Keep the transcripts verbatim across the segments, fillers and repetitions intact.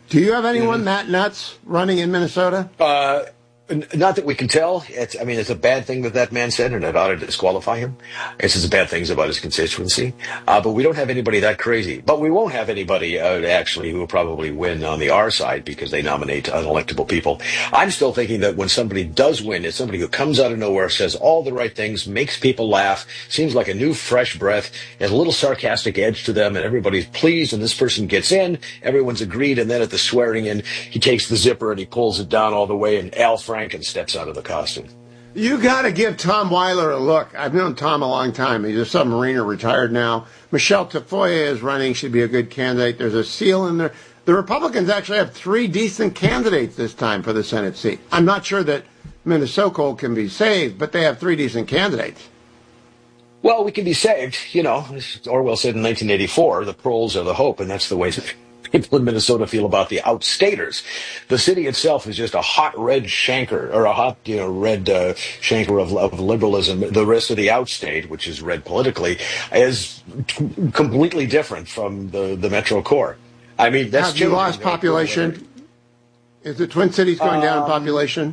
Do you have anyone mm-hmm. that nuts running in Minnesota? Uh, Not that we can tell. It's, I mean, it's a bad thing that that man said, and it ought to disqualify him. It's just bad things about his constituency. Uh, but we don't have anybody that crazy. But we won't have anybody, uh, actually, who will probably win on the R side because they nominate unelectable people. I'm still thinking that when somebody does win, it's somebody who comes out of nowhere, says all the right things, makes people laugh, seems like a new, fresh breath, has a little sarcastic edge to them, and everybody's pleased, and this person gets in, everyone's agreed, and then at the swearing in, he takes the zipper and he pulls it down all the way, and Al Franken and steps out of the costume. You got to give Tom Weiler a look. I've known Tom a long time. He's a submariner, retired now. Michelle Tafoya is running. She'd be a good candidate. There's a seal in there. The Republicans actually have three decent candidates this time for the Senate seat. I'm not sure that Minnesota can be saved, but they have three decent candidates. Well, we can be saved. You know, as Orwell said in nineteen eighty-four, the proles are the hope, and that's the way people in Minnesota feel about the outstaters. The city itself is just a hot red shanker, or a hot, you know, red uh, shanker of, of liberalism. The rest of the outstate, which is red politically, is t- completely different from the, the metro core. I mean, that's have you lost population? Is the Twin Cities going um, down in population?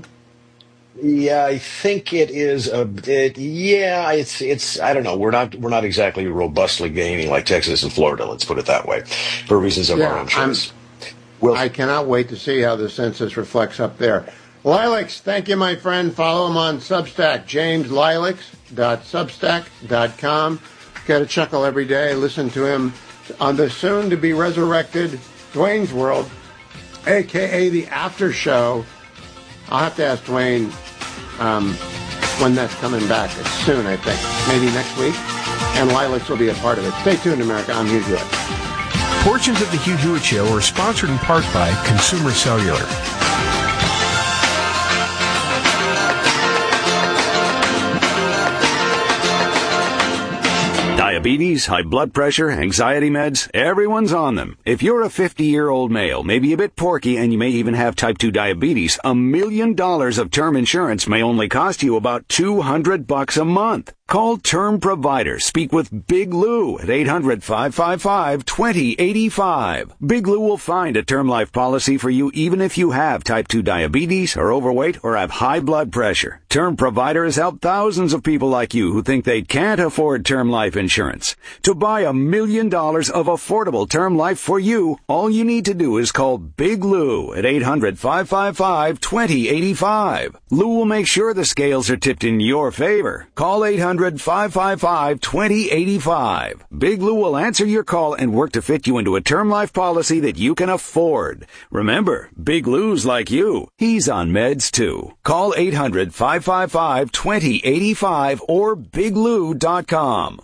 Yeah, I think it is a bit. Yeah, it's it's. I don't know. We're not we're not exactly robustly gaining like Texas and Florida. Let's put it that way, for reasons of yeah, our own choice. We'll, I cannot wait to see how the census reflects up there. Lilacs, thank you, my friend. Follow him on Substack, james lilacs dot substack dot com. Get a chuckle every day. Listen to him on the soon-to-be resurrected Dwayne's World, a k a the After Show. I'll have to ask Dwayne um, when that's coming back. It's soon, I think. Maybe next week. And Lilacs will be a part of it. Stay tuned, America. I'm Hugh Hewitt. Portions of the Hugh Hewitt Show are sponsored in part by Consumer Cellular. Diabetes, high blood pressure, anxiety meds, everyone's on them. If you're a fifty-year-old male, maybe a bit porky, and you may even have type two diabetes, a million dollars of term insurance may only cost you about two hundred bucks a month. Call Term Provider. Speak with Big Lou at eight hundred, five five five, two zero eight five. Big Lou will find a term life policy for you even if you have type two diabetes, are overweight, or have high blood pressure. Term Provider has helped thousands of people like you who think they can't afford term life insurance. To buy a million dollars of affordable term life for you, all you need to do is call Big Lou at eight hundred, five five five, two zero eight five. Lou will make sure the scales are tipped in your favor. Call eight hundred, five five five, two zero eight five. Big Lou will answer your call and work to fit you into a term life policy that you can afford. Remember, Big Lou's like you. He's on meds too. Call eight hundred, five five five, two zero eight five or big lou dot com.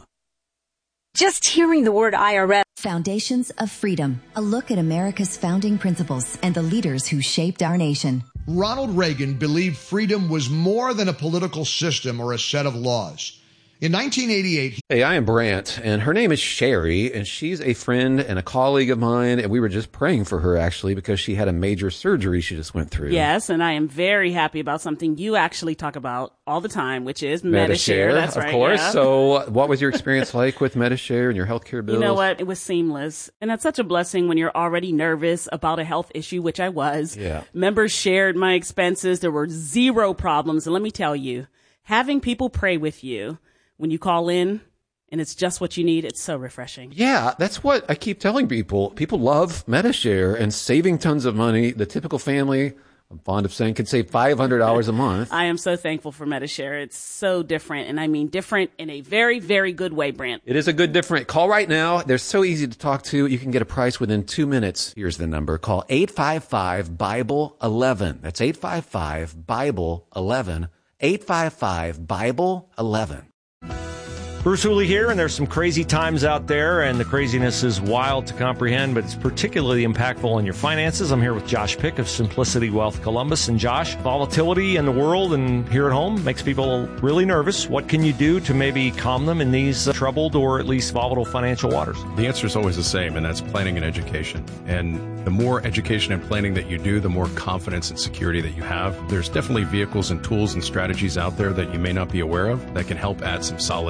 Just hearing the word I R S. Foundations of Freedom, a look at America's founding principles and the leaders who shaped our nation. Ronald Reagan believed freedom was more than a political system or a set of laws. In nineteen eighty-eight... Hey, I am Brant, and her name is Sherry, and she's a friend and a colleague of mine, and we were just praying for her, actually, because she had a major surgery she just went through. Yes, and I am very happy about something you actually talk about all the time, which is Medi-Share. Medi-Share, That's right, of course. Yeah. So what was your experience like with Medi-Share and your healthcare bills? You know what? It was seamless, and that's such a blessing when you're already nervous about a health issue, which I was. Yeah. Members shared my expenses. There were zero problems, and let me tell you, having people pray with you when you call in and it's just what you need, it's so refreshing. Yeah, that's what I keep telling people. People love Medi-Share and saving tons of money. The typical family, I'm fond of saying, can save five hundred dollars a month. I am so thankful for Medi-Share. It's so different, and I mean different in a very, very good way, Brant. It is a good different. Call right now. They're so easy to talk to. You can get a price within two minutes. Here's the number. Call eight five five, Bible eleven. That's eight five five, Bible eleven. eight five five, Bible eleven. Bruce Hooley here, and there's some crazy times out there, and the craziness is wild to comprehend, but it's particularly impactful on your finances. I'm here with Josh Pick of Simplicity Wealth Columbus. And Josh, volatility in the world and here at home makes people really nervous. What can you do to maybe calm them in these uh, troubled or at least volatile financial waters? The answer is always the same, and that's planning and education. And the more education and planning that you do, the more confidence and security that you have. There's definitely vehicles and tools and strategies out there that you may not be aware of that can help add some solidarity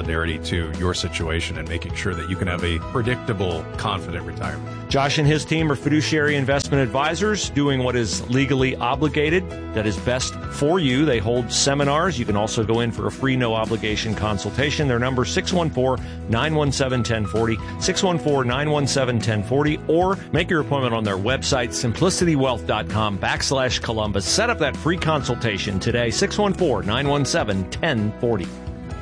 to your situation and making sure that you can have a predictable, confident retirement. Josh and his team are fiduciary investment advisors doing what is legally obligated, that is best for you. They hold seminars. You can also go in for a free, no-obligation consultation. Their number, six one four, nine one seven, one zero four zero, six one four, nine one seven, one zero four zero, or make your appointment on their website, simplicitywealth.com backslash Columbus. Set up that free consultation today, six one four, nine one seven, one zero four zero.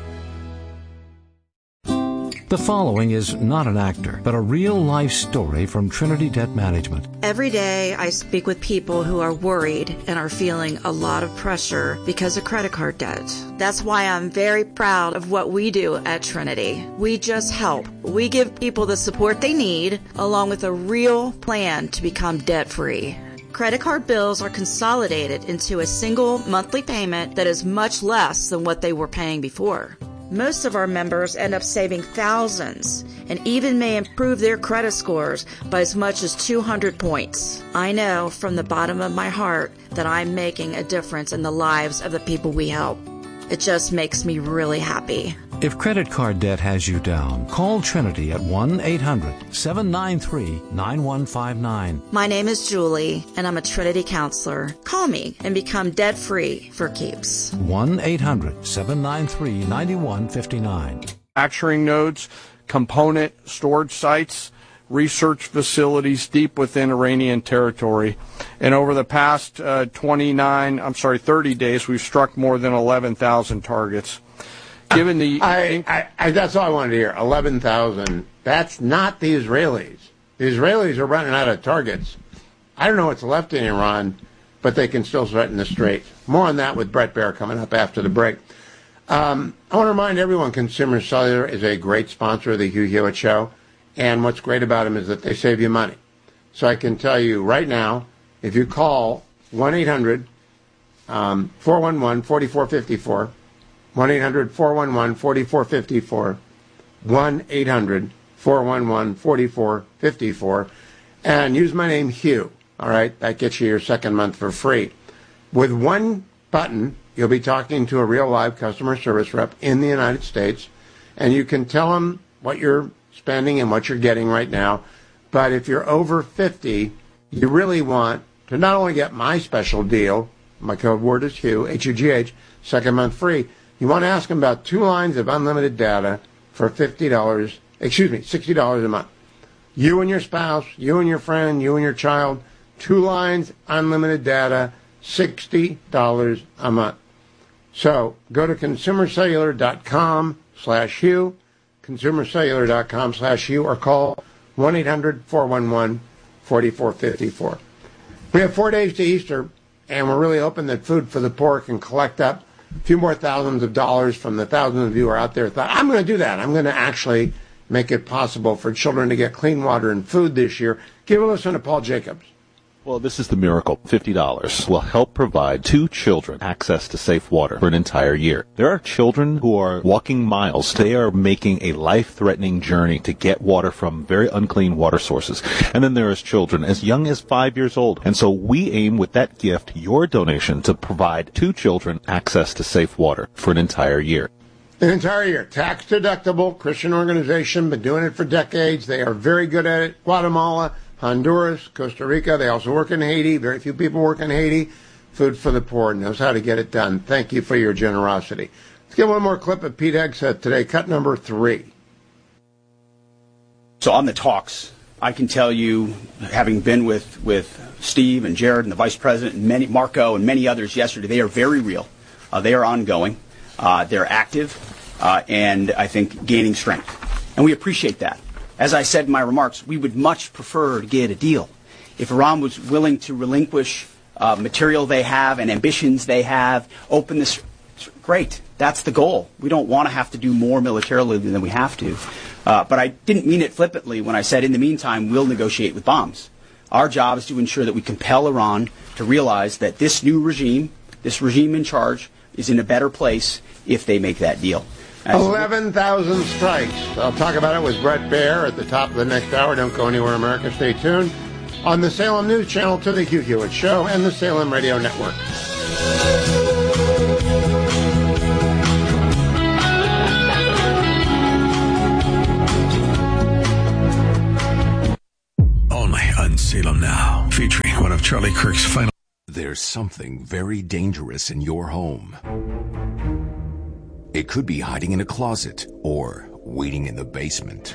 The following is not an actor, but a real-life story from Trinity Debt Management. Every day I speak with people who are worried and are feeling a lot of pressure because of credit card debt. That's why I'm very proud of what we do at Trinity. We just help. We give people the support they need, along with a real plan to become debt-free. Credit card bills are consolidated into a single monthly payment that is much less than what they were paying before. Most of our members end up saving thousands and even may improve their credit scores by as much as two hundred points. I know from the bottom of my heart that I'm making a difference in the lives of the people we help. It just makes me really happy. If credit card debt has you down, call Trinity at one eight hundred, seven nine three, nine one five nine. My name is Julie, and I'm a Trinity counselor. Call me and become debt-free for keeps. one eight hundred, seven nine three, nine one five nine. Manufacturing nodes, component storage sites, research facilities deep within Iranian territory. And over the past uh, twenty-nine, I'm sorry, thirty days, we've struck more than eleven thousand targets. Given the, I, I, I, that's all I wanted to hear. eleven thousand. That's not the Israelis. The Israelis are running out of targets. I don't know what's left in Iran, but they can still threaten the Strait. More on that with Brett Baer coming up after the break. Um, I want to remind everyone, Consumer Cellular is a great sponsor of the Hugh Hewitt Show, and what's great about them is that they save you money. So I can tell you right now, if you call one eight hundred, four one one, four four five four, one eight hundred, four one one, four four five four, one eight hundred, four one one, four four five four, and use my name, Hugh. All right, that gets you your second month for free. With one button, you'll be talking to a real live customer service rep in the United States, and you can tell them what you're spending and what you're getting right now. But if you're over fifty, you really want to not only get my special deal, my code word is Hugh, H U G H, second month free. You want to ask them about two lines of unlimited data for fifty dollars, excuse me, sixty dollars a month. You and your spouse, you and your friend, you and your child, two lines, unlimited data, sixty dollars a month. So go to consumercellular.com slash Hugh, consumercellular.com slash Hugh, or call one eight hundred, four one one, four four five four. We have four days to Easter, and we're really hoping that Food for the Poor can collect up a few more thousands of dollars from the thousands of you who are out there thought, I'm going to do that. I'm going to actually make it possible for children to get clean water and food this year. Give a listen to Paul Jacobs. Well, this is the miracle. fifty dollars will help provide two children access to safe water for an entire year. There are children who are walking miles. They are making a life-threatening journey to get water from very unclean water sources. And then there is children as young as five years old. And so we aim with that gift, your donation, to provide two children access to safe water for an entire year. An entire year. Tax deductible, Christian organization, been doing it for decades. They are very good at it. Guatemala, Honduras, Costa Rica. They also work in Haiti. Very few people work in Haiti. Food for the Poor knows how to get it done. Thank you for your generosity. Let's get one more clip of Pete Hegseth today, cut number three. So on the talks, I can tell you, having been with, with Steve and Jared and the Vice President and many, Marco and many others yesterday, they are very real. Uh, they are ongoing. Uh, they're active, uh, and I think gaining strength. And we appreciate that. As I said in my remarks, we would much prefer to get a deal. If Iran was willing to relinquish uh, material they have and ambitions they have, open this, great. That's the goal. We don't want to have to do more militarily than we have to. Uh, but I didn't mean it flippantly when I said, in the meantime, we'll negotiate with bombs. Our job is to ensure that we compel Iran to realize that this new regime, this regime in charge, is in a better place if they make that deal. eleven thousand strikes. I'll talk about it with Brett Baer at the top of the next hour. Don't go anywhere, America. Stay tuned on the Salem News Channel to the Hugh Hewitt Show and the Salem Radio Network. one of Charlie Kirk's final. There's something very dangerous in your home. It could be hiding in a closet or waiting in the basement.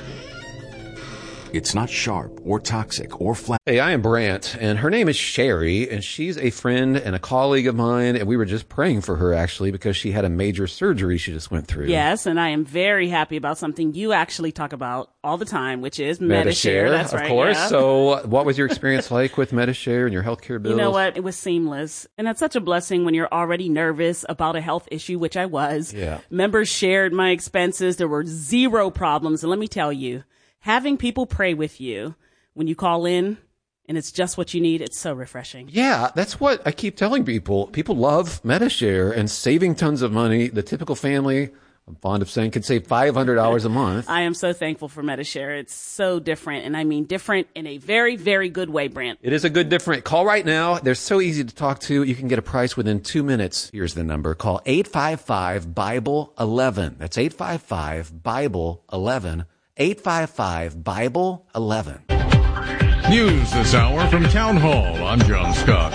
It's not sharp or toxic or flat. Hey, I am Brant, and her name is Sherry, and she's a friend and a colleague of mine, and we were just praying for her, actually, because she had a major surgery she just went through. Yes, and I am very happy about something you actually talk about all the time, which is Metashare. Metashare. That's of right, course. yeah. So what was your experience like with Metashare and your healthcare bills? You know what? It was seamless. And that's such a blessing when you're already nervous about a health issue, which I was. Yeah. Members shared my expenses. There were zero problems. And let me tell you, having people pray with you when you call in and it's just what you need, it's so refreshing. Yeah, that's what I keep telling people. People love Metashare and saving tons of money. The typical family, I'm fond of saying, could save five hundred dollars a month. I am so thankful for Metashare. It's so different, and I mean different in a very, very good way, Brent. It is a good different. Call right now. They're so easy to talk to. You can get a price within two minutes. Here's the number. Call eight five five, Bible eleven. That's eight five five, Bible eleven. eight five five, Bible eleven. News this hour from Town Hall. I'm John Scott.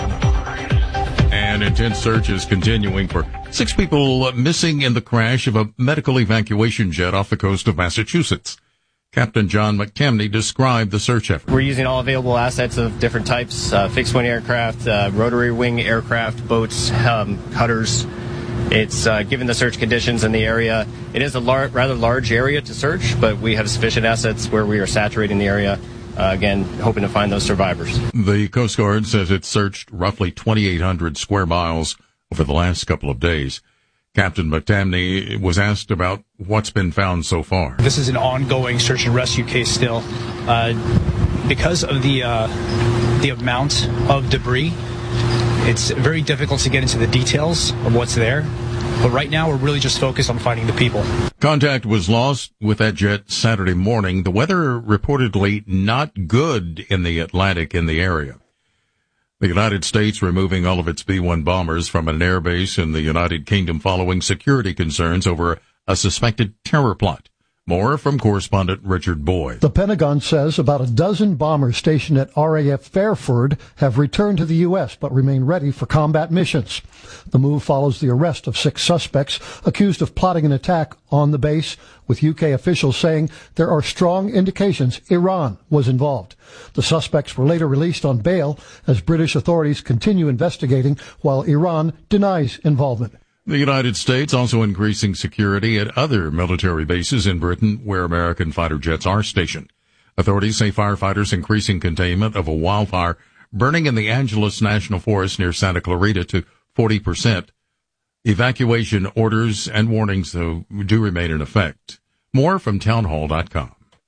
An intense search is continuing for six people missing in the crash of a medical evacuation jet off the coast of Massachusetts. Captain John McKemney described the search effort. We're using all available assets of different types, uh, fixed-wing aircraft, uh, rotary-wing aircraft, boats, um, cutters. It's uh, given the search conditions in the area. It is a lar- rather large area to search, but we have sufficient assets where we are saturating the area, uh, again, hoping to find those survivors. The Coast Guard says it searched roughly twenty-eight hundred square miles over the last couple of days. Captain McKemney was asked about what's been found so far. This is an ongoing search and rescue case still. Uh, because of the uh, the amount of debris, it's very difficult to get into the details of what's there. But right now, we're really just focused on finding the people. Contact was lost with that jet Saturday morning. The weather reportedly not good in the Atlantic in the area. The United States removing all of its B one bombers from an airbase in the United Kingdom following security concerns over a suspected terror plot. More from correspondent Richard Boyd. The Pentagon says about a dozen bombers stationed at R A F Fairford have returned to the U S but remain ready for combat missions. The move follows the arrest of six suspects accused of plotting an attack on the base, with U K officials saying there are strong indications Iran was involved. The suspects were later released on bail as British authorities continue investigating while Iran denies involvement. The United States also increasing security at other military bases in Britain where American fighter jets are stationed. Authorities say firefighters increasing containment of a wildfire burning in the Angeles National Forest near Santa Clarita to forty percent. Evacuation orders and warnings, though, do remain in effect. More from townhall dot com.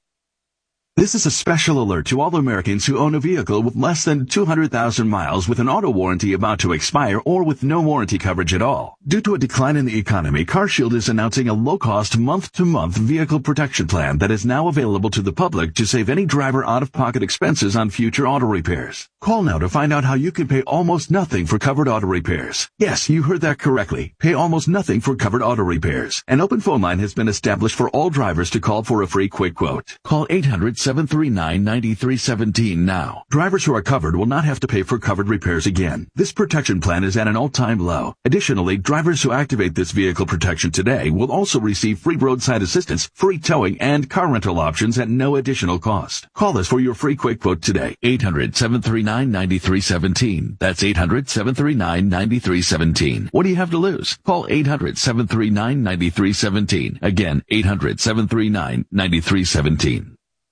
This is a special alert to all Americans who own a vehicle with less than two hundred thousand miles with an auto warranty about to expire or with no warranty coverage at all. Due to a decline in the economy, CarShield is announcing a low-cost month-to-month vehicle protection plan that is now available to the public to save any driver out-of-pocket expenses on future auto repairs. Call now to find out how you can pay almost nothing for covered auto repairs. Yes, you heard that correctly. Pay almost nothing for covered auto repairs. An open phone line has been established for all drivers to call for a free quick quote. Call eight hundred, seven three nine, nine three one seven now. Drivers who are covered will not have to pay for covered repairs again. This protection plan is at an all-time low. Additionally, drivers who activate this vehicle protection today will also receive free roadside assistance, free towing, and car rental options at no additional cost. Call us for your free quick quote today. eight hundred, seven three nine, nine three one seven. That's eight hundred, seven three nine, nine three one seven. What do you have to lose? Call eight hundred, seven three nine, nine three one seven. Again, eight hundred, seven three nine, nine three one seven.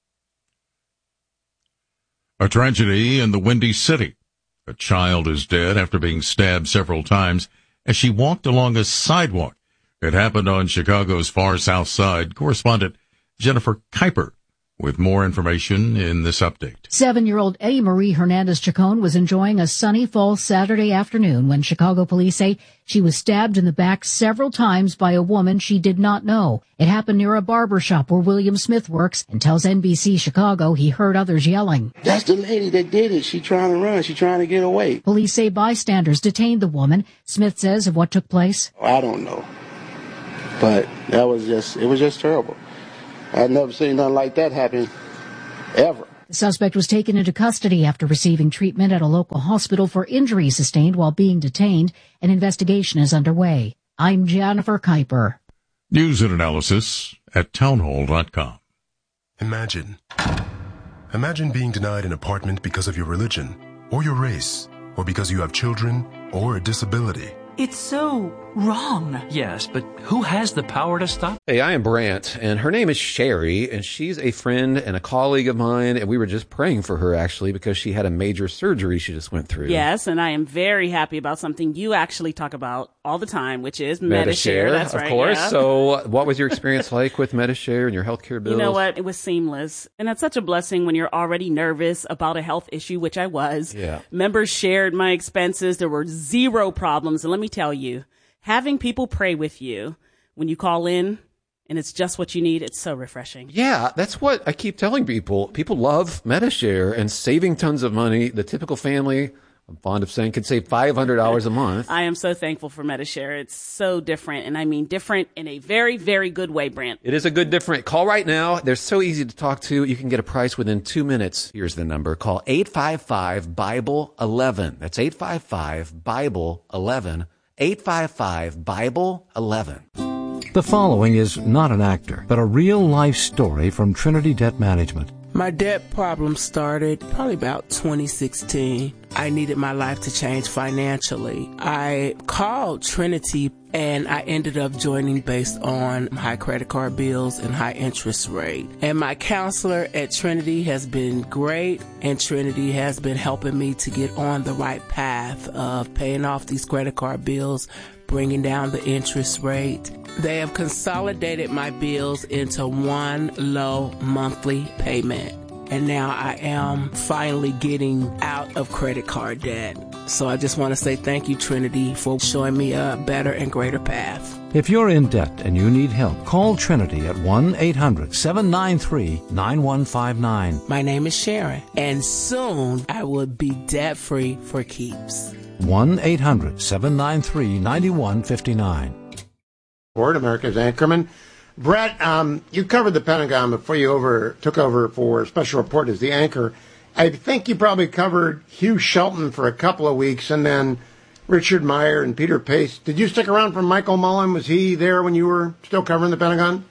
A tragedy in the Windy City. A child is dead after being stabbed several times as she walked along a sidewalk. It happened on Chicago's far south side. Correspondent Jennifer Kuiper with more information in this update. Seven-year-old Eddie Marie Hernandez Chacon was enjoying a sunny fall Saturday afternoon when Chicago police say she was stabbed in the back several times by a woman she did not know. It happened near a barber shop where William Smith works and tells N B C Chicago he heard others yelling. That's the lady that did it. She trying to run. She trying to get away. Police say bystanders detained the woman. Smith says of what took place. I don't know. But that was just, it was just terrible. I've never seen nothing like that happen, ever. The The suspect was taken into custody after receiving treatment at a local hospital for injuries sustained while being detained. An investigation is underway. I'm Jennifer Kuiper. News and analysis at townhall dot com. Imagine. Imagine being denied an apartment because of your religion, or your race, or because you have children, or a disability. It's so wrong. Yes, but who has the power to stop? Hey, I am Brant, and her name is Sherry, and she's a friend and a colleague of mine, and we were just praying for her, actually, because she had a major surgery she just went through. Yes, and I am very happy about something you actually talk about all the time, which is Medi-Share. That's of right, course. yeah. So what was your experience like with Medi-Share and your healthcare bills? You know what? It was seamless. And that's such a blessing when you're already nervous about a health issue, which I was. Yeah. Members shared my expenses. There were zero problems. And let me tell you, having people pray with you when you call in and it's just what you need, it's so refreshing. Yeah, that's what I keep telling people. People love Medi-Share and saving tons of money. The typical family, I'm fond of saying, could save five hundred dollars a month. I am so thankful for Medi-Share. It's so different, and I mean different in a very, very good way, Brant. It is a good different. Call right now. They're so easy to talk to. You can get a price within two minutes. Here's the number. Call eight five five, Bible eleven. That's eight five five, Bible eleven. eight five five, Bible eleven. The following is not an actor, but a real-life story from Trinity Debt Management. My debt problem started probably about twenty sixteen. I needed my life to change financially. I called Trinity and I ended up joining based on high credit card bills and high interest rate. And my counselor at Trinity has been great, and Trinity has been helping me to get on the right path of paying off these credit card bills, bringing down the interest rate. They have consolidated my bills into one low monthly payment. And now I am finally getting out of credit card debt. So I just want to say thank you, Trinity, for showing me a better and greater path. If you're in debt and you need help, call Trinity at one eight hundred, seven nine three, nine one five nine. My name is Sharon, and soon I will be debt-free for keeps. one eight hundred, seven nine three, nine one five nine. Board, America's Anchorman. Brett, um, you covered the Pentagon before you over took over for Special Report as the anchor. I think you probably covered Hugh Shelton for a couple of weeks, and then Richard Meyer and Peter Pace. Did you stick around for Michael Mullen? Was he there when you were still covering the Pentagon?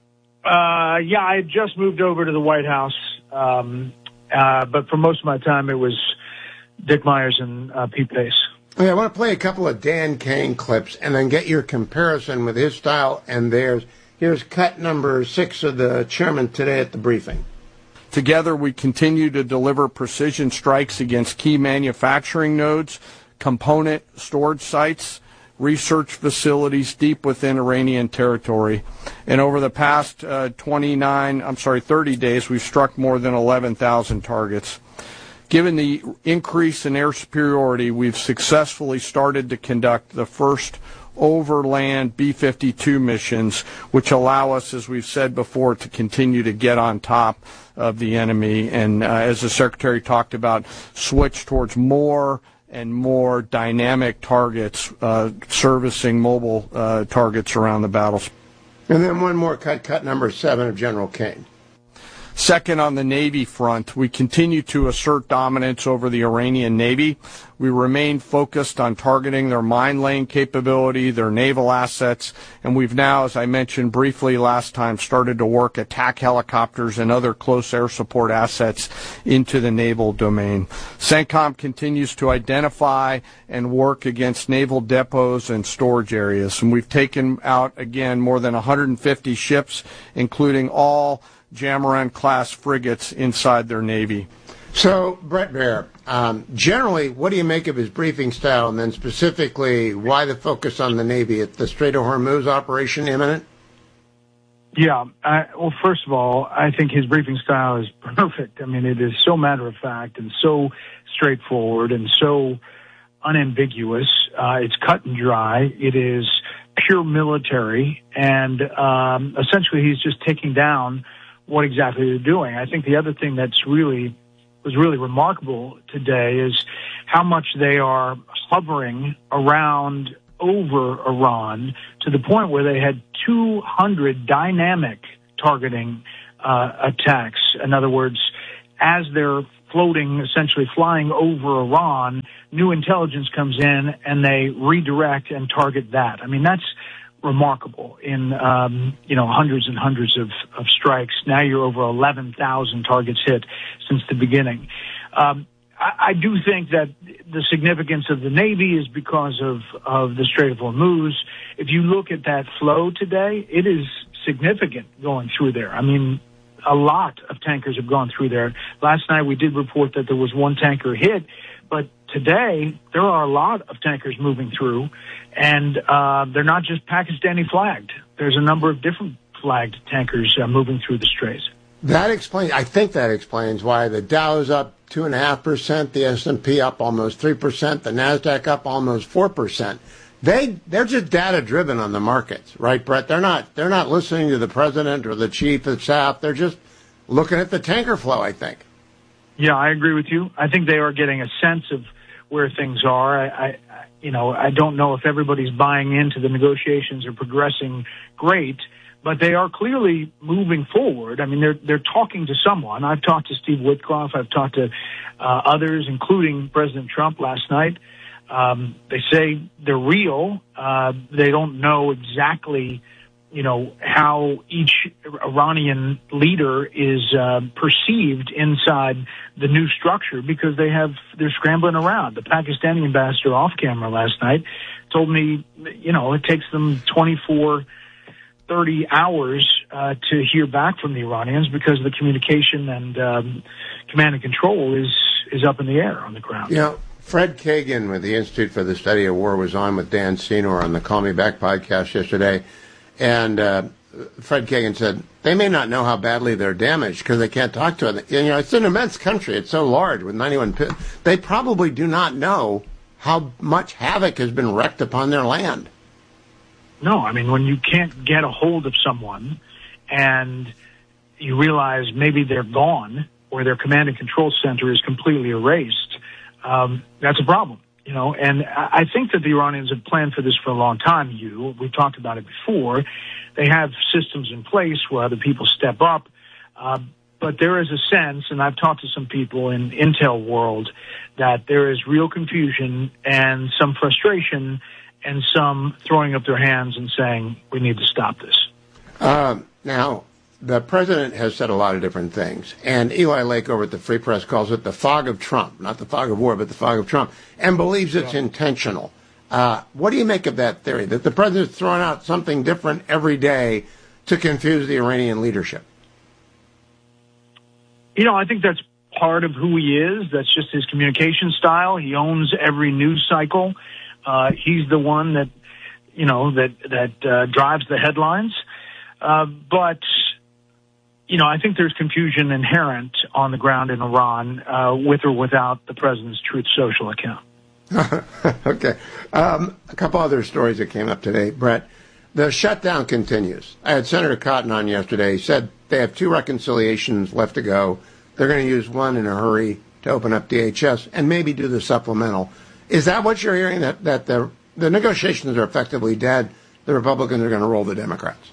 Uh, yeah, I had just moved over to the White House, um, uh, but for most of my time it was Dick Myers and uh, Pete Pace. Okay, I want to play a couple of Dan Kane clips and then get your comparison with his style and theirs. Here's cut number six of the chairman today at the briefing. Together, we continue to deliver precision strikes against key manufacturing nodes, component storage sites, research facilities deep within Iranian territory. And over the past uh, twenty-nine, I'm sorry, thirty days, we've struck more than eleven thousand targets. Given the increase in air superiority, we've successfully started to conduct the first overland B fifty-two missions, which allow us, as we've said before, to continue to get on top of the enemy. And uh, as the Secretary talked about, switch towards more and more dynamic targets, uh, servicing mobile uh, targets around the battles. And then one more cut, cut number seven of General Kane. Second, on the Navy front, we continue to assert dominance over the Iranian Navy. We remain focused on targeting their mine laying capability, their naval assets, and we've now, as I mentioned briefly last time, started to work attack helicopters and other close air support assets into the naval domain. CENTCOM continues to identify and work against naval depots and storage areas, and we've taken out, again, more than one hundred fifty ships, including all Jamaran-class frigates inside their Navy. So, Brett Baer, um, generally, what do you make of his briefing style, and then specifically, why the focus on the Navy? At the Strait of Hormuz operation imminent? Yeah. I, well, first of all, I think his briefing style is perfect. I mean, it is so matter-of-fact and so straightforward and so unambiguous. Uh, it's cut and dry. It is pure military, and um, essentially he's just taking down what exactly they're doing. I think the other thing that's really was really remarkable today is how much they are hovering around over Iran to the point where they had two hundred dynamic targeting uh, attacks. In other words, as they're floating, essentially flying over Iran, new intelligence comes in and they redirect and target that. I mean, that's remarkable. In, um, you know, hundreds and hundreds of, of strikes. Now you're over eleven thousand targets hit since the beginning. Um, I, I do think that the significance of the Navy is because of, of the Strait of Hormuz. If you look at that flow today, it is significant going through there. I mean, a lot of tankers have gone through there. Last night we did report that there was one tanker hit, but today there are a lot of tankers moving through, and uh, they're not just Pakistani flagged. There's a number of different flagged tankers uh, moving through the Straits. That explains, I think that explains why the Dow is up two and a half percent, the S and P up almost three percent, the Nasdaq up almost four percent. They they're just data driven on the markets, right, Brett? They're not they're not listening to the president or the chief of staff. They're just looking at the tanker flow, I think. Yeah, I agree with you. I think they are getting a sense of where things are. I, I you know, I don't know if everybody's buying into the negotiations are progressing great, but they are clearly moving forward. I mean, they're they're talking to someone. I've talked to Steve Witkoff. I've talked to uh, others, including President Trump last night. Um, they say they're real. Uh, they don't know exactly, you know, how each Iranian leader is uh, perceived inside the new structure because they have they're scrambling around. The Pakistani ambassador off camera last night told me, you know, it takes them twenty-four, thirty hours uh, to hear back from the Iranians because the communication and um, command and control is is up in the air on the ground. Yeah. Fred Kagan with the Institute for the Study of War was on with Dan Senor on the Call Me Back podcast yesterday, and uh, Fred Kagan said they may not know how badly they're damaged because they can't talk to it. You know, it's an immense country. It's so large with ninety-one. They probably do not know how much havoc has been wreaked upon their land. No, I mean, when you can't get a hold of someone and you realize maybe they're gone or their command and control center is completely erased, Um, that's a problem, you know, and I think that the Iranians have planned for this for a long time. You, we've talked about it before. They have systems in place where other people step up, uh, but there is a sense, and I've talked to some people in Intel world, that there is real confusion and some frustration and some throwing up their hands and saying, we need to stop this. Um, now, the president has said a lot of different things, and Eli Lake over at the Free Press calls it the fog of Trump, not the fog of war, but the fog of Trump, and believes it's intentional. Uh, what do you make of that theory, that the president's throwing out something different every day to confuse the Iranian leadership? You know, I think that's part of who he is. That's just his communication style. He owns every news cycle. Uh, he's the one that, you know, that, that uh, drives the headlines. Uh, but... You know, I think there's confusion inherent on the ground in Iran, uh, with or without the president's Truth Social account. Okay. Um, a couple other stories that came up today, Brett. The shutdown continues. I had Senator Cotton on yesterday. He said they have two reconciliations left to go. They're going to use one in a hurry to open up D H S and maybe do the supplemental. Is that what you're hearing, that, that the, the negotiations are effectively dead? The Republicans are going to roll the Democrats?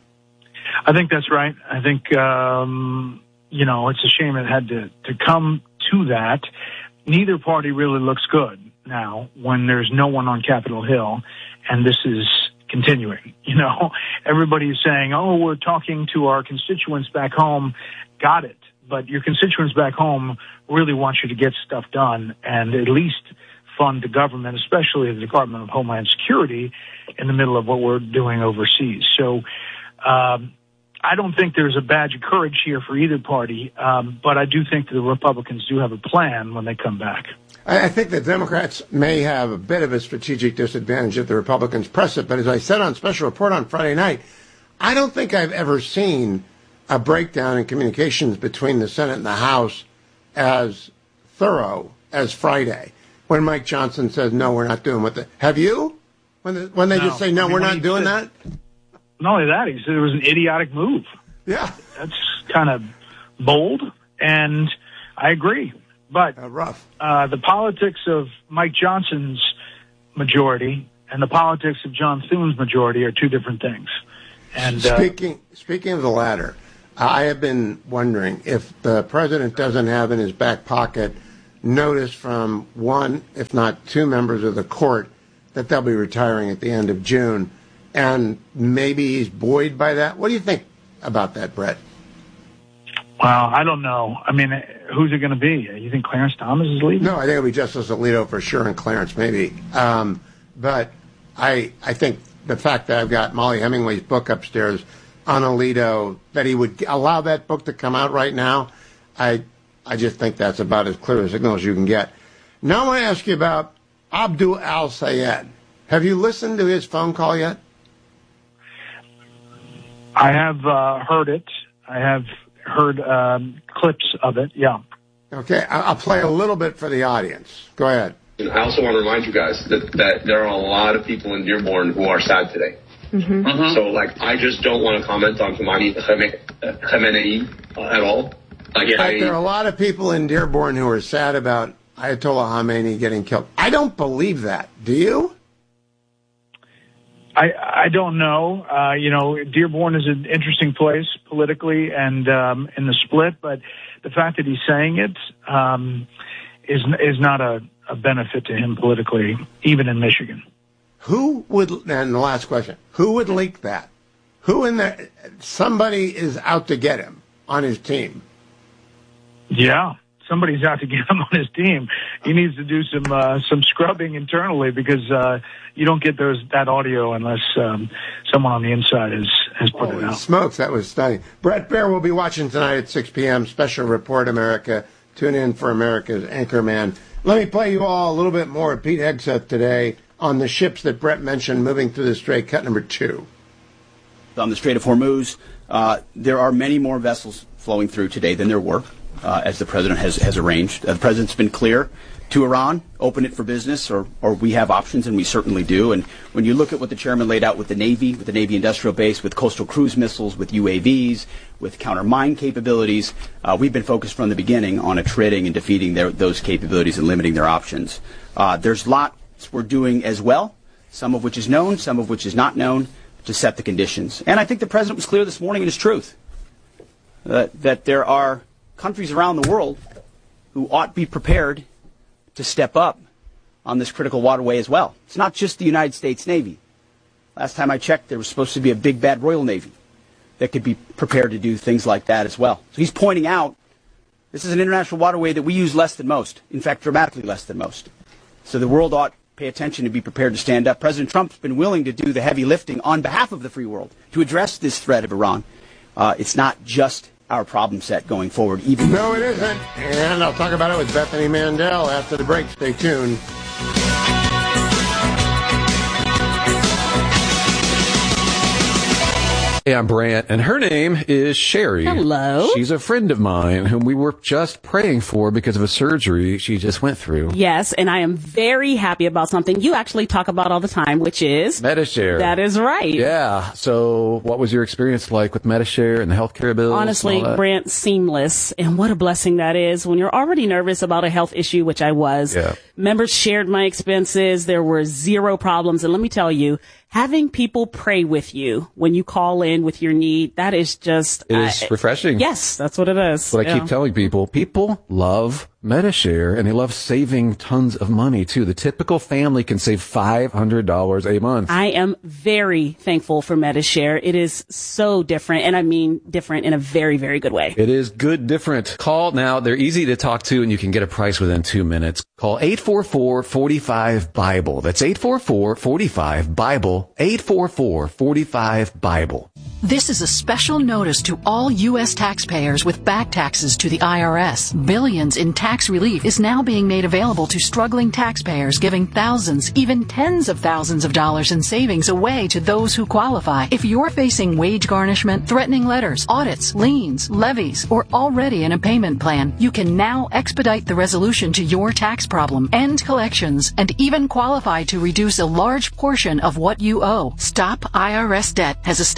I think that's right. I think, um, you know, it's a shame it had to, to come to that. Neither party really looks good now when there's no one on Capitol Hill, and this is continuing. You know, everybody's saying, oh, we're talking to our constituents back home. Got it. But your constituents back home really want you to get stuff done and at least fund the government, especially the Department of Homeland Security, in the middle of what we're doing overseas. So, um, I don't think there's a badge of courage here for either party, um, but I do think the Republicans do have a plan when they come back. I think the Democrats may have a bit of a strategic disadvantage if the Republicans press it, but as I said on Special Report on Friday night, I don't think I've ever seen a breakdown in communications between the Senate and the House as thorough as Friday, when Mike Johnson says, no, we're not doing what the... Have you? When, the, when they no. just say, no, I mean, we're not doing said, that? Not only that, he said it was an idiotic move. Yeah. That's kind of bold, and I agree. But uh, rough. Uh, the politics of Mike Johnson's majority and the politics of John Thune's majority are two different things. And speaking uh, speaking of the latter, I have been wondering if the president doesn't have in his back pocket notice from one, if not two members of the court that they'll be retiring at the end of June, and maybe he's buoyed by that. What do you think about that, Brett? Well, I don't know. I mean, who's it going to be? You think Clarence Thomas is leaving? No, I think it'll be Justice Alito for sure, and Clarence maybe. Um, but I, I think the fact that I've got Molly Hemingway's book upstairs on Alito, that he would allow that book to come out right now, I, I just think that's about as clear a signal as you can get. Now I want to ask you about Abdul Al-Sayed. Have you listened to his phone call yet? I have uh, heard it. I have heard um, clips of it, yeah. Okay, I'll play a little bit for the audience. Go ahead. I also want to remind you guys that, that there are a lot of people in Dearborn who are sad today. Mm-hmm. Uh-huh. So, like, I just don't want to comment on Khamenei uh, at all. Like, In fact, I, there are a lot of people in Dearborn who are sad about Ayatollah Khamenei getting killed. I don't believe that. Do you? I, I don't know. Uh, you know, Dearborn is an interesting place politically and um, in the split, but the fact that he's saying it um, is is not a, a benefit to him politically, even in Michigan. Who would, and the last question, who would leak that? Who in there, somebody is out to get him on his team. Yeah, somebody's out to get him on his team. He needs to do some uh, some scrubbing internally because uh, you don't get those that audio unless um, someone on the inside has, has put Holy it out. Smokes, that was stunning. Brett Baer will be watching tonight at six p.m. Special Report America. Tune in for America's Anchorman. Let me play you all a little bit more of Pete Hegseth today on the ships that Brett mentioned moving through the Strait, cut number two. On the Strait of Hormuz, uh, there are many more vessels flowing through today than there were, uh, as the president has, has arranged. Uh, the president's been clear to Iran, open it for business, or, or we have options, and we certainly do. And when you look at what the chairman laid out with the Navy, with the Navy industrial base, with coastal cruise missiles, with U A Vs, with counter-mine capabilities, uh, we've been focused from the beginning on attriting and defeating their, those capabilities and limiting their options. Uh, there's lots we're doing as well, some of which is known, some of which is not known, to set the conditions. And I think the president was clear this morning in his truth uh, that there are countries around the world who ought to be prepared to step up on this critical waterway as well. It's not just the United States Navy. Last time I checked, there was supposed to be a big bad Royal Navy that could be prepared to do things like that as well. So he's pointing out this is an international waterway that we use less than most, in fact, dramatically less than most. So the world ought pay attention and be prepared to stand up. President Trump's been willing to do the heavy lifting on behalf of the free world to address this threat of Iran. Uh, it's not just our problem set going forward. Even No, it isn't. And I'll talk about it with Bethany Mandel after the break. Stay tuned. Hey, I'm Brant, and her name is Sherry. Hello. She's a friend of mine whom we were just praying for because of a surgery she just went through. Yes, and I am very happy about something you actually talk about all the time, which is Medi-Share. That is right. Yeah. So what was your experience like with Medi-Share and the healthcare bills? Honestly, Brant, seamless. And what a blessing that is when you're already nervous about a health issue, which I was. Yeah. Members shared my expenses. There were zero problems. And let me tell you, having people pray with you when you call in with your need, that is just... It is uh, refreshing. Yes, that's what it is. That's what I yeah. keep telling people. People love Medi-Share, and they love saving tons of money, too. The typical family can save five hundred dollars a month. I am very thankful for Medi-Share. It is so different, and I mean different in a very, very good way. It is good different. Call now. They're easy to talk to, and you can get a price within two minutes. Call eight four four, four five, BIBLE. That's eight four four, four five, BIBLE. eight four four, four five, BIBLE. This is a special notice to all U S taxpayers with back taxes to the I R S. Billions in tax relief is now being made available to struggling taxpayers, giving thousands, even tens of thousands of dollars in savings away to those who qualify. If you're facing wage garnishment, threatening letters, audits, liens, levies, or already in a payment plan, you can now expedite the resolution to your tax problem, end collections, and even qualify to reduce a large portion of what you owe. Stop I R S Debt has established a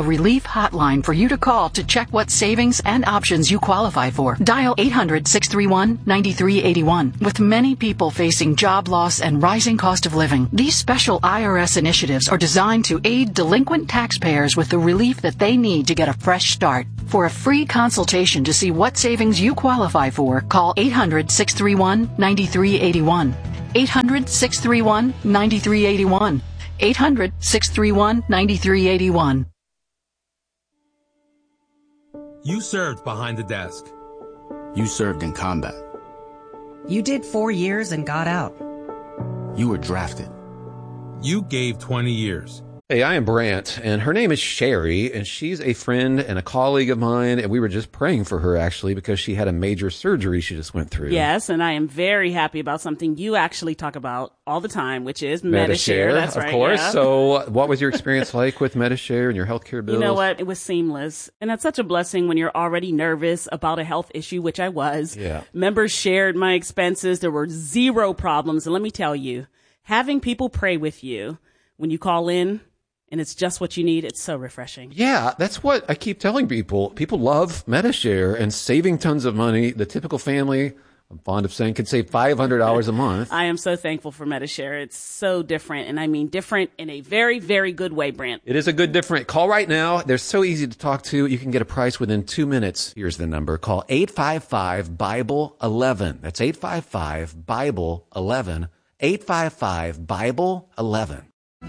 relief hotline for you to call to check what savings and options you qualify for. Dial eight hundred, six three one, nine three eight one. With many people facing job loss and rising cost of living, these special I R S initiatives are designed to aid delinquent taxpayers with the relief that they need to get a fresh start. For a free consultation to see what savings you qualify for, call eight hundred, six three one, nine three eight one. eight hundred, six three one, nine three eight one. eight hundred, six three one, nine three eight one. You served behind the desk. You served in combat. You did four years and got out. You were drafted. You gave twenty years. Hey, I am Brant, and her name is Sherry, and she's a friend and a colleague of mine, and we were just praying for her, actually, because she had a major surgery she just went through. Yes, and I am very happy about something you actually talk about all the time, which is Medi-Share. Medi-Share, That's of right, course. yeah. So what was your experience like with Medi-Share and your healthcare bills? You know what? It was seamless. And that's such a blessing when you're already nervous about a health issue, which I was. Yeah. Members shared my expenses. There were zero problems. And let me tell you, having people pray with you when you call in, and it's just what you need, it's so refreshing. Yeah, that's what I keep telling people. People love Medi-Share and saving tons of money. The typical family, I'm fond of saying, can save five hundred dollars a month. I am so thankful for Medi-Share. It's so different, and I mean different in a very, very good way, Brant. It is a good different. Call right now. They're so easy to talk to. You can get a price within two minutes. Here's the number. Call eight five five, Bible eleven. That's eight five five, Bible eleven. eight five five, Bible eleven.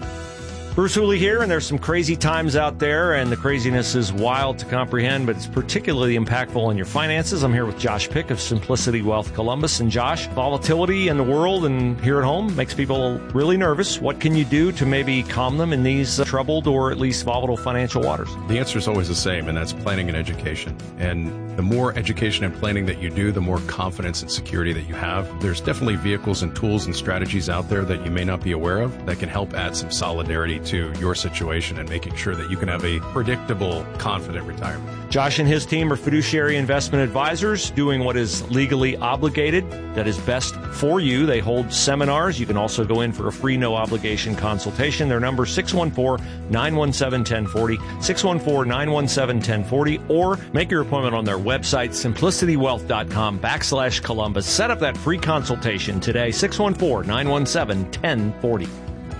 Bruce Hooley here, and there's some crazy times out there, and the craziness is wild to comprehend, but it's particularly impactful on your finances. I'm here with Josh Pick of Simplicity Wealth Columbus. And Josh, volatility in the world and here at home makes people really nervous. What can you do to maybe calm them in these uh, troubled or at least volatile financial waters? The answer is always the same, and that's planning and education. And the more education and planning that you do, the more confidence and security that you have. There's definitely vehicles and tools and strategies out there that you may not be aware of that can help add some solidarity to your situation and making sure that you can have a predictable, confident retirement. Josh and his team are fiduciary investment advisors doing what is legally obligated, that is best for you. They hold seminars. You can also go in for a free, no obligation consultation. Their number six one four, nine one seven, one zero four zero, six one four, nine one seven, one zero four zero, or make your appointment on their website, simplicitywealth.com backslash Columbus. Set up that free consultation today, six one four, nine one seven, one zero four zero.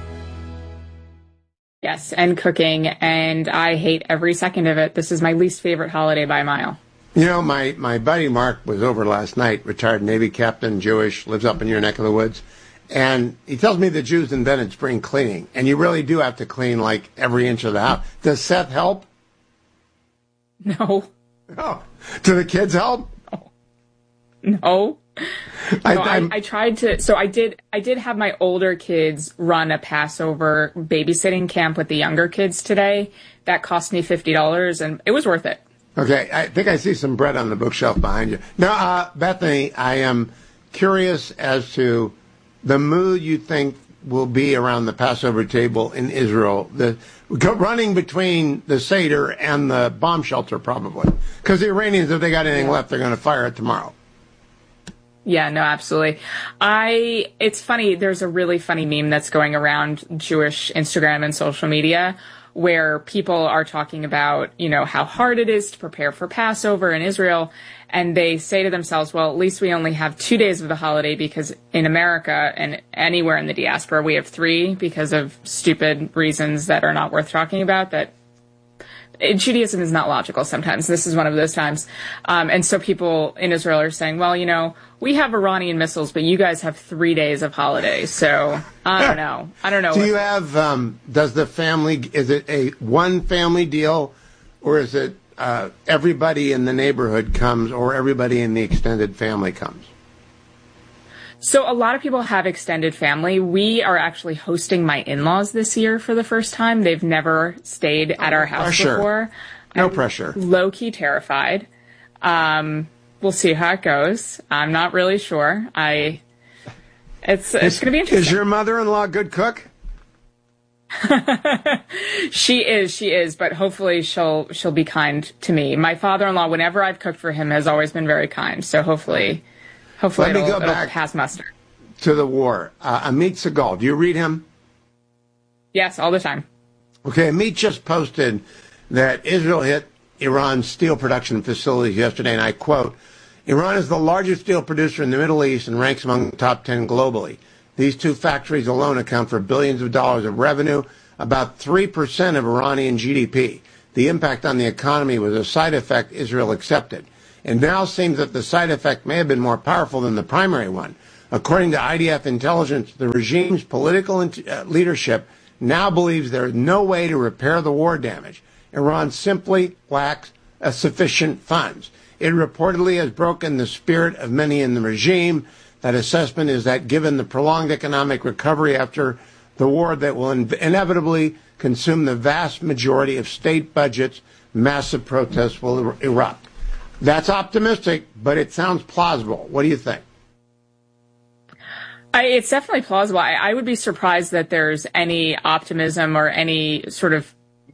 Yes, and cooking, and I hate every second of it. This is my least favorite holiday by a mile. You know, my, my buddy Mark was over last night, retired Navy captain, Jewish, lives up in your neck of the woods, and he tells me the Jews invented spring cleaning, and you really do have to clean like every inch of the house. Does Seth help? No. Oh, do the kids help? No. I, no, I, I tried to. So I did. I did have my older kids run a Passover babysitting camp with the younger kids today. That cost me fifty dollars, and it was worth it. Okay, I think I see some bread on the bookshelf behind you. Now, uh, Bethany, I am curious as to the mood you think will be around the Passover table in Israel, the running between the Seder and the bomb shelter, probably, because the Iranians, if they got anything left, they're going to fire it tomorrow. Yeah, no, absolutely. I, it's funny, there's a really funny meme that's going around Jewish Instagram and social media where people are talking about, you know, how hard it is to prepare for Passover in Israel. And they say to themselves, well, at least we only have two days of the holiday because in America and anywhere in the diaspora, we have three because of stupid reasons that are not worth talking about that Judaism is not logical sometimes. This is one of those times. Um, and so people in Israel are saying, well, you know, we have Iranian missiles, but you guys have three days of holiday. So I don't know. I don't know. Do you have, um, does the family, is it a one family deal or is it uh, everybody in the neighborhood comes or everybody in the extended family comes? So a lot of people have extended family. We are actually hosting my in-laws this year for the first time. They've never stayed at our house pressure. before. No I'm pressure. Low-key terrified. Um, we'll see how it goes. I'm not really sure. I. It's it's going to be interesting. Is your mother-in-law a good cook? She is, she is, but hopefully she'll she'll be kind to me. My father-in-law, whenever I've cooked for him, has always been very kind. So hopefully. Hopefully Let me it'll, go it'll back pass muster. to the war. Uh, Amit Segal, do you read him? Yes, all the time. Okay, Amit just posted that Israel hit Iran's steel production facilities yesterday, and I quote, Iran is the largest steel producer in the Middle East and ranks among the top ten globally. These two factories alone account for billions of dollars of revenue, about three percent of Iranian G D P. The impact on the economy was a side effect Israel accepted. It now seems that the side effect may have been more powerful than the primary one. According to I D F intelligence, the regime's political uh, leadership now believes there is no way to repair the war damage. Iran simply lacks uh, sufficient funds. It reportedly has broken the spirit of many in the regime. That assessment is that given the prolonged economic recovery after the war that will in- inevitably consume the vast majority of state budgets, massive protests will er- erupt. That's optimistic, but it sounds plausible. What do you think? I, it's definitely plausible. I, I would be surprised that there's any optimism or any sort of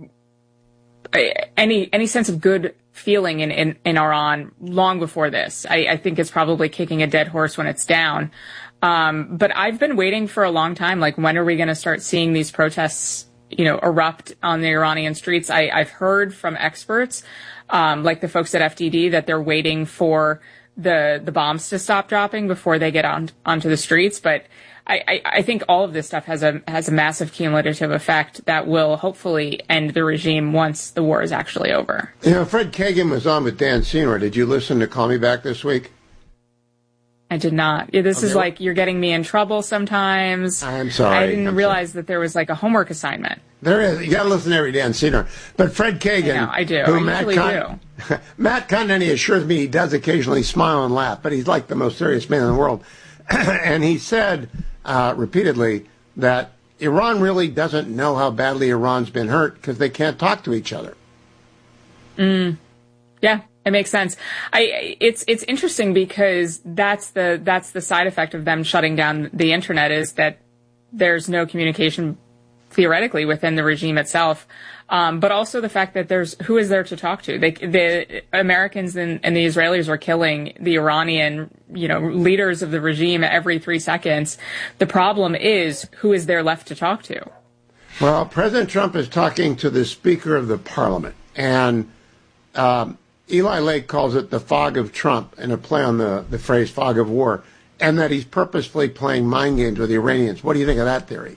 any any sense of good feeling in, in, in Iran long before this. I, I think it's probably kicking a dead horse when it's down. Um, but I've been waiting for a long time. Like, when are we going to start seeing these protests, you know, erupt on the Iranian streets? I, I've heard from experts, um, like the folks at F D D, that they're waiting for the the bombs to stop dropping before they get on onto the streets. But I, I, I think all of this stuff has a has a massive cumulative effect that will hopefully end the regime once the war is actually over. You know, Fred Kagan was on with Dan Senor. Did you listen to Call Me Back this week? I did not. Yeah, this okay. is like, you're getting me in trouble sometimes. I'm sorry. I didn't I'm realize sorry. that there was like a homework assignment. There is. You got to listen to every Dan Senor. But Fred Kagan, I know, I do. who I Matt usually Con- do. Matt Condon assures me he does occasionally smile and laugh, but he's like the most serious man in the world. And he said uh, repeatedly that Iran really doesn't know how badly Iran's been hurt because they can't talk to each other. Mm. Yeah. It makes sense. I, it's, it's interesting because that's the, that's the side effect of them shutting down the internet, is that there's no communication theoretically within the regime itself. Um, but also the fact that there's, who is there to talk to? They, the Americans and, and the Israelis are killing the Iranian, you know, leaders of the regime every three seconds. The problem is, who is there left to talk to? Well, President Trump is talking to the Speaker of the Parliament, and, um, Eli Lake calls it the fog of Trump, in a play on the, the phrase fog of war, and that he's purposefully playing mind games with the Iranians. What do you think of that theory?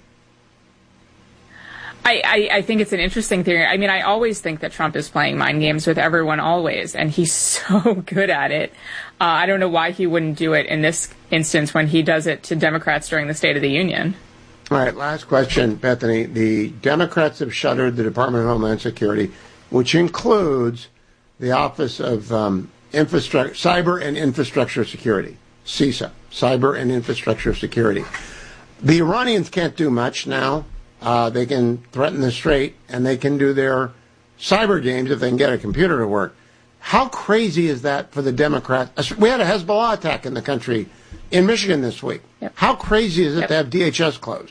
I, I, I think it's an interesting theory. I mean, I always think that Trump is playing mind games with everyone always, and he's so good at it. Uh, I don't know why he wouldn't do it in this instance when he does it to Democrats during the State of the Union. All right, last question, Bethany. The Democrats have shuttered the Department of Homeland Security, which includes the Office of um, Infrastructure, Cyber and Infrastructure Security, CISA, Cyber and Infrastructure Security. The Iranians can't do much now. Uh, they can threaten the Strait, and they can do their cyber games if they can get a computer to work. How crazy is that for the Democrats? We had a Hezbollah attack in the country in Michigan this week. Yep. How crazy is it yep. to have D H S closed?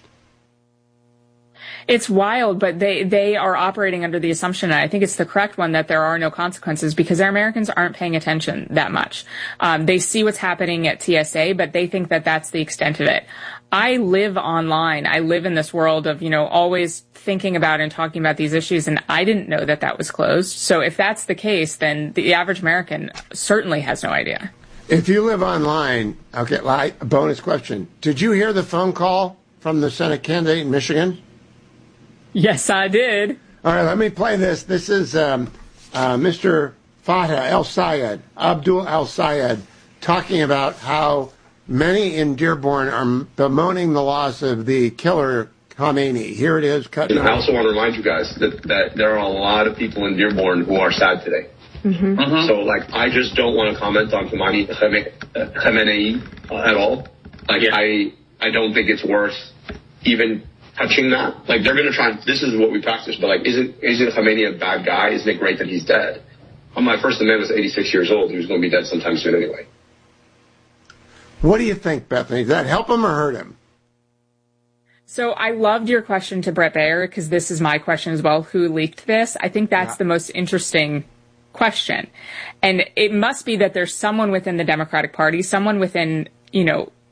It's wild, but they, they are operating under the assumption, and I think it's the correct one, that there are no consequences because our Americans aren't paying attention that much. Um, they see what's happening at T S A, but they think that that's the extent of it. I live online. I live in this world of, you know, always thinking about and talking about these issues, and I didn't know that that was closed. So if that's the case, then the average American certainly has no idea. If you live online, okay, like, a bonus question. Did you hear the phone call from the Senate candidate in Michigan? Yes, I did. All right, let me play this. This is um, uh, Mister Fatah El-Sayed, Abdul El-Sayed, talking about how many in Dearborn are bemoaning the loss of the killer Khamenei. Here it is. Cut and I also want to remind you guys that, that there are a lot of people in Dearborn who are sad today. Mm-hmm. Mm-hmm. So, like, I just don't want to comment on Khamenei, Khamenei uh, at all. Like, yeah. I I don't think it's worth even touching that. Like, they're going to try and, this is what we practice, but, like, isn't isn't Khamenei a bad guy? Isn't it great that he's dead? Well, my first amendment was eighty-six years old. He was going to be dead sometime soon anyway. What do you think, Bethany? Does that help him or hurt him? So I loved your question to Bret Baier, because this is my question as well. Who leaked this? I think that's yeah. the most interesting question. And it must be that there's someone within the Democratic Party, someone within, you know,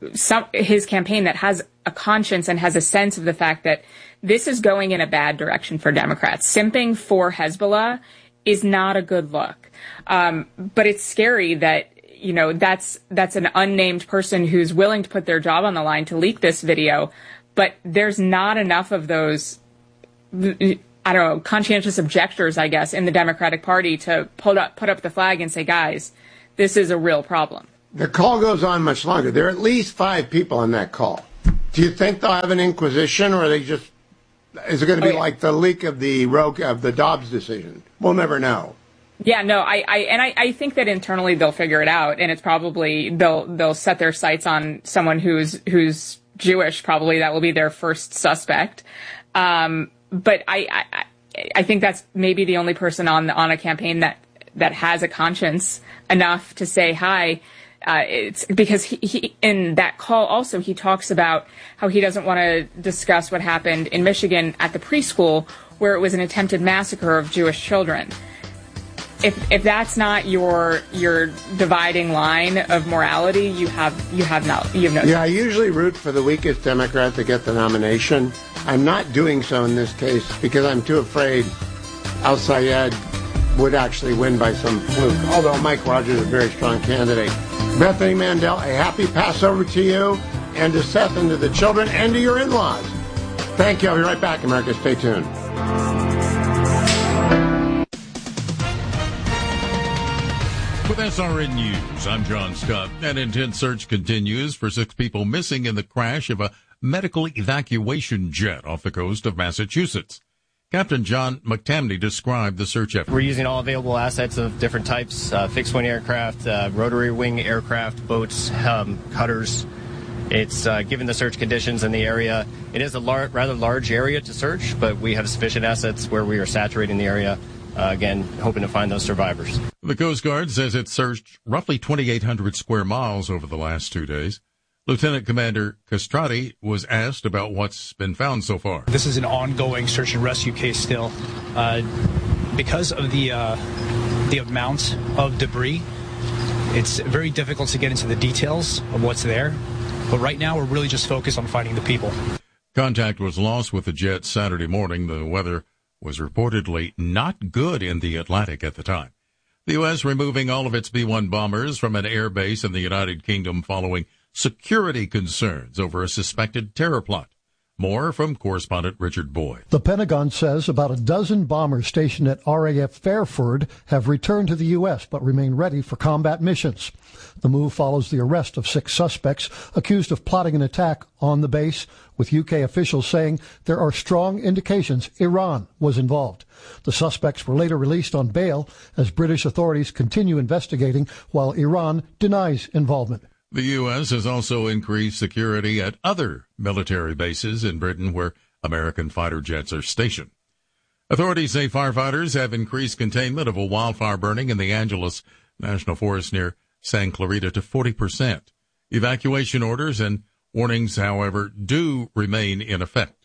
some, his campaign that has a conscience and has a sense of the fact that this is going in a bad direction for Democrats. Simping for Hezbollah is not a good look. Um, but it's scary that, you know, that's, that's an unnamed person who's willing to put their job on the line to leak this video. But there's not enough of those, I don't know, conscientious objectors, I guess, in the Democratic Party to put up, put up the flag and say, guys, this is a real problem. The call goes on much longer. There are at least five people on that call. Do you think they'll have an inquisition, or are they just, is it going to be oh, yeah. like the leak of the Roe, of the Dobbs decision? We'll never know. Yeah, no, I, I and I, I think that internally they'll figure it out, and it's probably they'll they'll set their sights on someone who's who's Jewish. Probably that will be their first suspect. Um, but I, I I think that's maybe the only person on on a campaign that that has a conscience enough to say hi. Uh, it's because he, he in that call also he talks about how he doesn't want to discuss what happened in Michigan at the preschool where it was an attempted massacre of Jewish children. If if that's not your your dividing line of morality, you have you have no you have no. Yeah, I usually root for the weakest Democrat to get the nomination. I'm not doing so in this case because I'm too afraid Al Sayed would actually win by some fluke. Although Mike Rogers is a very strong candidate. Bethany Mandel, a happy Passover to you and to Seth and to the children and to your in-laws. Thank you. I'll be right back, America. Stay tuned. With S R N News, I'm John Scott. An intense search continues for six people missing in the crash of a medical evacuation jet off the coast of Massachusetts. Captain John McTamney described the search effort. We're using all available assets of different types, uh, fixed-wing aircraft, uh, rotary-wing aircraft, boats, um, cutters. It's uh, given the search conditions in the area. It is a lar- rather large area to search, but we have sufficient assets where we are saturating the area. Uh, again, hoping to find those survivors. The Coast Guard says it searched roughly twenty-eight hundred square miles over the last two days. Lieutenant Commander Castrati was asked about what's been found so far. This is an ongoing search and rescue case still. Uh, because of the uh, the amount of debris, it's very difficult to get into the details of what's there. But right now, we're really just focused on finding the people. Contact was lost with the jet Saturday morning. The weather was reportedly not good in the Atlantic at the time. The U S removing all of its B one bombers from an air base in the United Kingdom following security concerns over a suspected terror plot. More from correspondent Richard Boyd. The Pentagon says about a dozen bombers stationed at R A F Fairford have returned to the U S but remain ready for combat missions. The move follows the arrest of six suspects accused of plotting an attack on the base, with U K officials saying there are strong indications Iran was involved. The suspects were later released on bail as British authorities continue investigating while Iran denies involvement. The U S has also increased security at other military bases in Britain where American fighter jets are stationed. Authorities say firefighters have increased containment of a wildfire burning in the Angeles National Forest near San Clarita to forty percent. Evacuation orders and warnings, however, do remain in effect.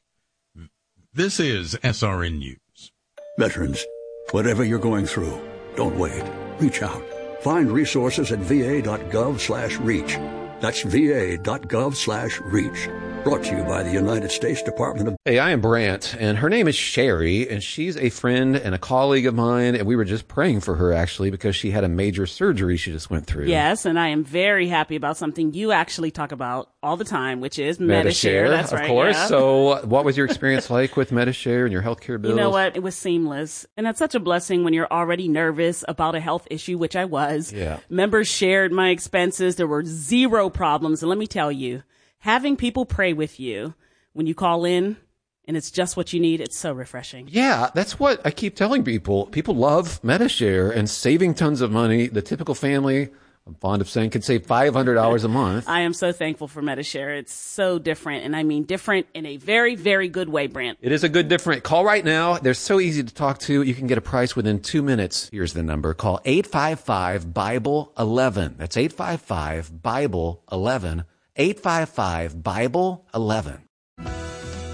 This is S R N News. Veterans, whatever you're going through, don't wait. Reach out. Find resources at va.gov slash reach. That's va.gov slash reach. Brought to you by the United States Department of... Hey, I am Brant, and her name is Sherry, and she's a friend and a colleague of mine, and we were just praying for her, actually, because she had a major surgery she just went through. Yes, and I am very happy about something you actually talk about all the time, which is Medi-Share. That's of right, course. yeah. So what was your experience like with Medi-Share and your healthcare bills? You know what? It was seamless. And that's such a blessing when you're already nervous about a health issue, which I was. Yeah. Members shared my expenses. There were zero problems. And let me tell you, having people pray with you when you call in and it's just what you need, it's so refreshing. Yeah, that's what I keep telling people. People love Medi-Share and saving tons of money. The typical family, I'm fond of saying, can save five hundred dollars a month. I am so thankful for Medi-Share. It's so different, and I mean different in a very, very good way, Brant. It is a good different. Call right now. They're so easy to talk to. You can get a price within two minutes. Here's the number. Call eight five five, Bible eleven. That's eight five five, Bible eleven. eight five five, Bible eleven.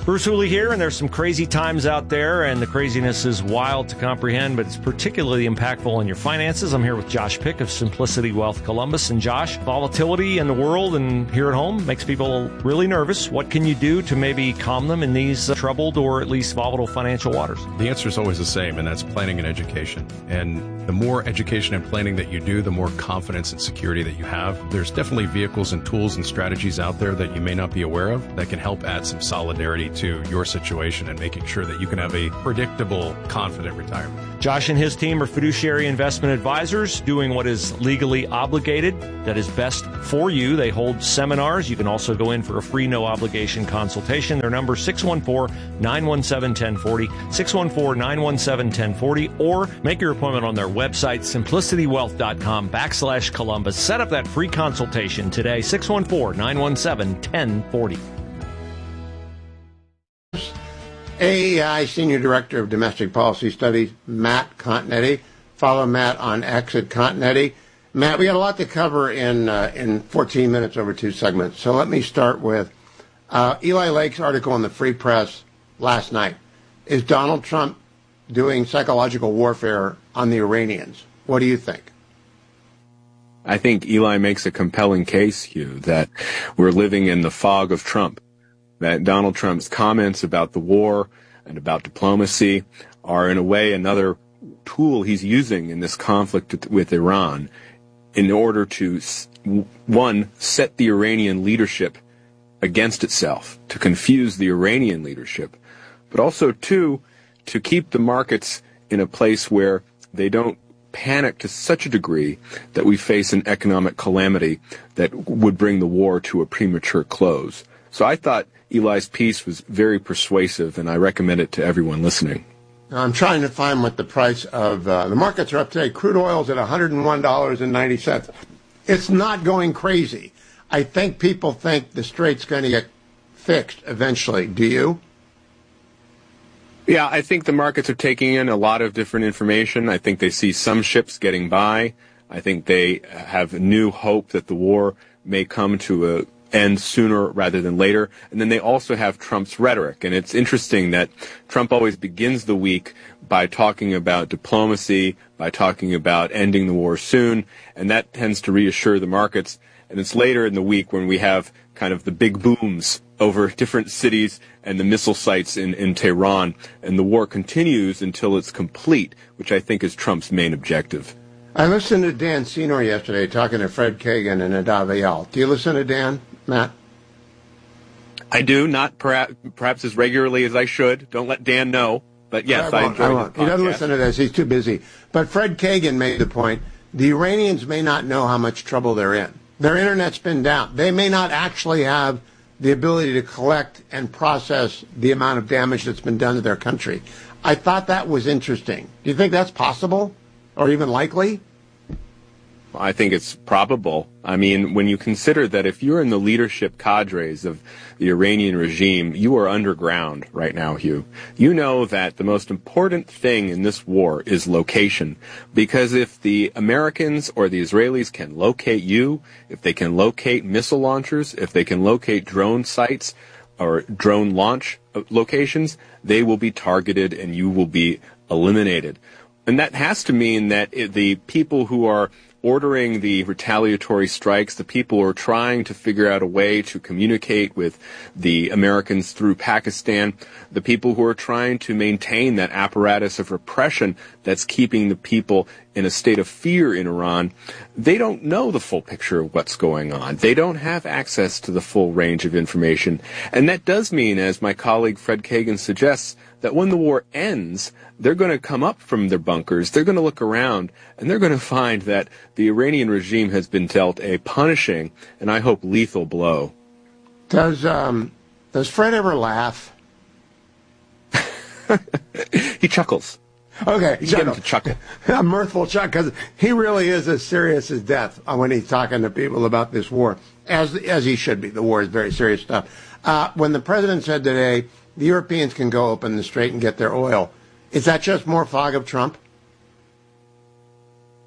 Bruce Hooley here, and there's some crazy times out there, and the craziness is wild to comprehend, but it's particularly impactful on your finances. I'm here with Josh Pick of Simplicity Wealth Columbus. And Josh, volatility in the world and here at home makes people really nervous. What can you do to maybe calm them in these uh, troubled or at least volatile financial waters? The answer is always the same, and that's planning and education. And the more education and planning that you do, the more confidence and security that you have. There's definitely vehicles and tools and strategies out there that you may not be aware of that can help add some solidarity to your situation and making sure that you can have a predictable, confident retirement. Josh and his team are fiduciary investment advisors doing what is legally obligated, that is best for you. They hold seminars. You can also go in for a free, no obligation consultation. Their number six one four, nine one seven, one oh four oh, six one four, nine one seven, one oh four oh, or make your appointment on their website, simplicitywealth.com backslash Columbus. Set up that free consultation today, six one four, nine one seven, one oh four oh. A E I Senior Director of Domestic Policy Studies, Matt Continetti. Follow Matt on X at Continetti. Matt, we got a lot to cover in uh, in fourteen minutes over two segments. So let me start with uh, Eli Lake's article in the Free Press last night. Is Donald Trump doing psychological warfare on the Iranians? What do you think? I think Eli makes a compelling case, Hugh, that we're living in the fog of Trump. That Donald Trump's comments about the war and about diplomacy are in a way another tool he's using in this conflict with Iran in order to, one, set the Iranian leadership against itself, to confuse the Iranian leadership, but also, two, to keep the markets in a place where they don't panic to such a degree that we face an economic calamity that would bring the war to a premature close. So I thought Eli's piece was very persuasive, and I recommend it to everyone listening. I'm trying to find what the price of uh, the markets are up today. Crude oil's at one hundred one dollars and ninety cents. It's not going crazy. I think people think the strait's going to get fixed eventually. Do you? Yeah, I think the markets are taking in a lot of different information. I think they see some ships getting by. I think they have new hope that the war may come to a end sooner rather than later. And then they also have Trump's rhetoric. And it's interesting that Trump always begins the week by talking about diplomacy, by talking about ending the war soon, and that tends to reassure the markets. And it's later in the week when we have kind of the big booms over different cities and the missile sites in, in Tehran, and the war continues until it's complete, which I think is Trump's main objective. I listened to Dan Senor yesterday talking to Fred Kagan and Nadav Eyal. Do you listen to Dan, Matt? I do, not perhaps, perhaps as regularly as I should. Don't let Dan know. But yes, I, I enjoy I his podcast. He doesn't listen to this. He's too busy. But Fred Kagan made the point, the Iranians may not know how much trouble they're in. Their internet's been down. They may not actually have the ability to collect and process the amount of damage that's been done to their country. I thought that was interesting. Do you think that's possible or even likely? I think it's probable. I mean, when you consider that if you're in the leadership cadres of the Iranian regime, you are underground right now, Hugh. You know that the most important thing in this war is location. Because if the Americans or the Israelis can locate you, if they can locate missile launchers, if they can locate drone sites or drone launch locations, they will be targeted and you will be eliminated. And that has to mean that the people who are ordering the retaliatory strikes, the people who are trying to figure out a way to communicate with the Americans through Pakistan, the people who are trying to maintain that apparatus of repression that's keeping the people in a state of fear in Iran, they don't know the full picture of what's going on. They don't have access to the full range of information. And that does mean, as my colleague Fred Kagan suggests, that when the war ends, they're going to come up from their bunkers, they're going to look around, and they're going to find that the Iranian regime has been dealt a punishing, and I hope lethal blow. Does um, does Fred ever laugh? He chuckles. Okay, you get him to chuckle. A mirthful chuckle, because he really is as serious as death when he's talking to people about this war, as as he should be. The war is very serious stuff. Uh, when the president said today, the Europeans can go open the strait and get their oil, is that just more fog of Trump?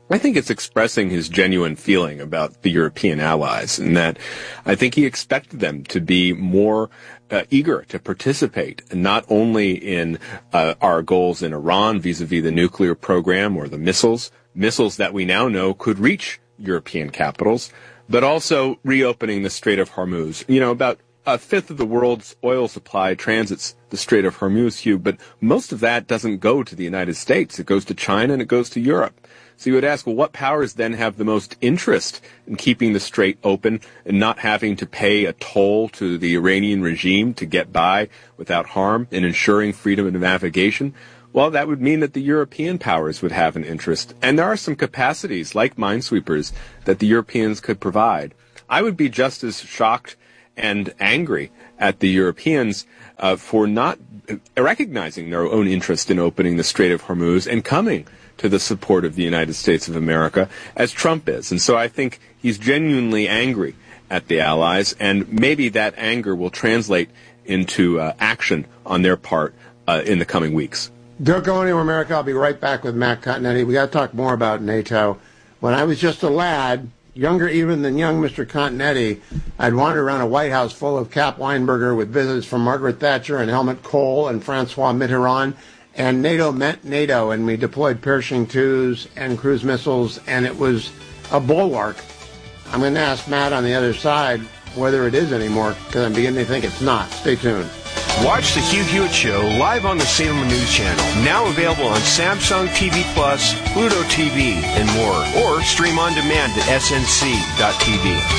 I think it's expressing his genuine feeling about the European allies, and that I think he expected them to be more uh, eager to participate, not only in uh, our goals in Iran vis-a-vis the nuclear program or the missiles, missiles that we now know could reach European capitals, but also reopening the Strait of Hormuz. You know, about a fifth of the world's oil supply transits the Strait of Hormuz, Hugh, but most of that doesn't go to the United States. It goes to China and it goes to Europe. So you would ask, well, what powers then have the most interest in keeping the strait open and not having to pay a toll to the Iranian regime to get by without harm and ensuring freedom of navigation? Well, that would mean that the European powers would have an interest. And there are some capacities, like minesweepers, that the Europeans could provide. I would be just as shocked and angry at the Europeans uh, for not recognizing their own interest in opening the Strait of Hormuz and coming to the support of the United States of America as Trump is. And so I think he's genuinely angry at the allies, and maybe that anger will translate into uh, action on their part uh, in the coming weeks. Don't go anywhere, America. I'll be right back with Matt Continetti. We got to talk more about NATO. When I was just a lad, younger even than young Mister Continetti, I'd wander around a White House full of Cap Weinberger with visits from Margaret Thatcher and Helmut Kohl and Francois Mitterrand. And NATO meant NATO, and we deployed Pershing twos and cruise missiles, and it was a bulwark. I'm going to ask Matt on the other side whether it is anymore, because I'm beginning to think it's not. Stay tuned. Watch the Hugh Hewitt Show live on the Salem News Channel, now available on Samsung T V Plus, Pluto T V, and more, or stream on demand at S N C dot T V.